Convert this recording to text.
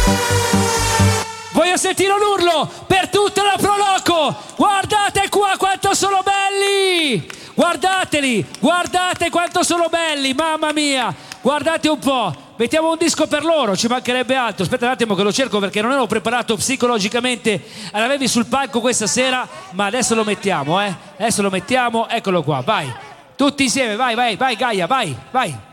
Voglio sentire un urlo per tutta la Proloco. Guardate qua quanto sono belli. Guardateli, guardate quanto sono belli, mamma mia. Guardate un po'. Mettiamo un disco per loro, ci mancherebbe altro. Aspetta un attimo che lo cerco perché non ero preparato psicologicamente ad avervi sul palco questa sera, ma adesso lo mettiamo, Adesso lo mettiamo, eccolo qua, vai. Tutti insieme, vai, vai, vai Gaia, vai, vai.